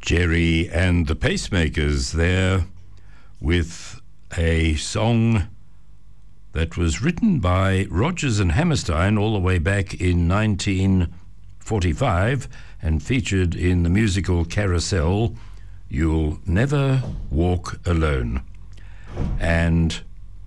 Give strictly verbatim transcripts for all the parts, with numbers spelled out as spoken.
Jerry and the Pacemakers there with a song that was written by Rodgers and Hammerstein all the way back in nineteen forty-five and featured in the musical Carousel, You'll Never Walk Alone. And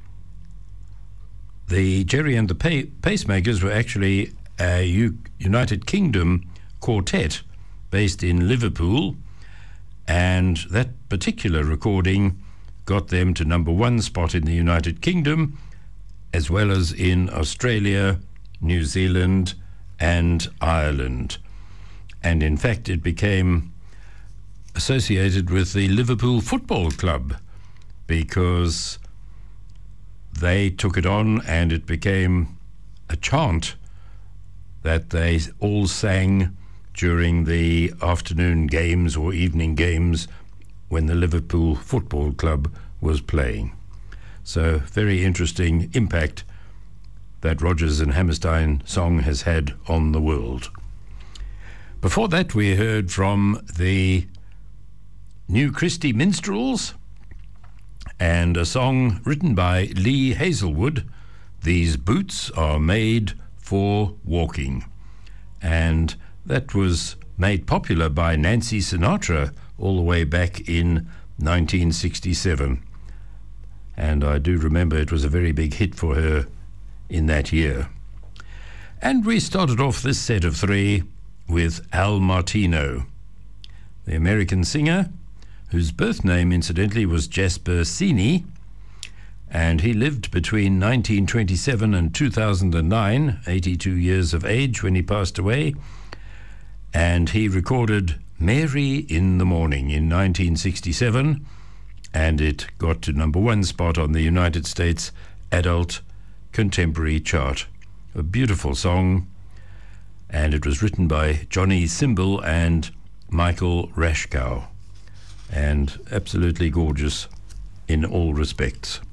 the Jerry and the pa- Pacemakers were actually a U- United Kingdom quartet based in Liverpool, and that particular recording got them to number one spot in the United Kingdom, as well as in Australia, New Zealand, and Ireland. And in fact, it became associated with the Liverpool Football Club because they took it on and it became a chant that they all sang during the afternoon games or evening games when the Liverpool Football Club was playing. So very interesting impact that Rodgers and Hammerstein song has had on the world. Before that, we heard from the New Christie Minstrels and a song written by Lee Hazelwood, These Boots Are Made for Walking. And that was made popular by Nancy Sinatra all the way back in nineteen sixty-seven. And I do remember it was a very big hit for her in that year. And we started off this set of three with Al Martino, the American singer, whose birth name, incidentally, was Jasper Cini, and he lived between nineteen twenty-seven and two thousand nine, eighty-two years of age when he passed away, and he recorded Mary in the Morning in nineteen sixty-seven, and it got to number one spot on the United States Adult Contemporary chart. A beautiful song, and it was written by Johnny Cymbal and Michael Rashkow, and absolutely gorgeous in all respects.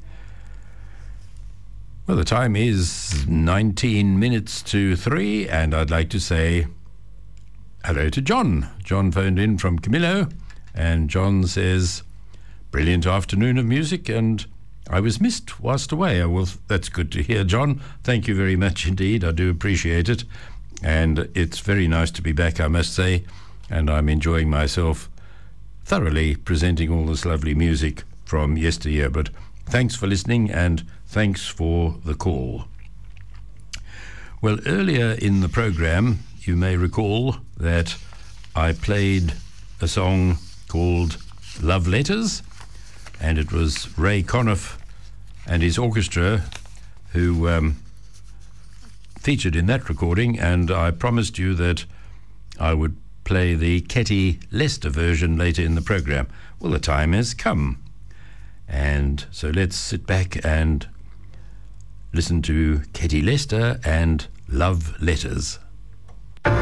Well, the time is nineteen minutes to three, and I'd like to say hello to John. John phoned in from Camillo, and John says, brilliant afternoon of music, and I was missed whilst away. Well, that's good to hear, John. Thank you very much indeed. I do appreciate it, and it's very nice to be back, I must say, and I'm enjoying myself thoroughly presenting all this lovely music from yesteryear. But thanks for listening, and thanks for the call. Well, earlier in the program, you may recall that I played a song called Love Letters, and it was Ray Conniff and his orchestra who um, featured in that recording, and I promised you that I would play the Ketty Lester version later in the program. Well, the time has come, and so let's sit back and listen to Ketty Lester and Love Letters.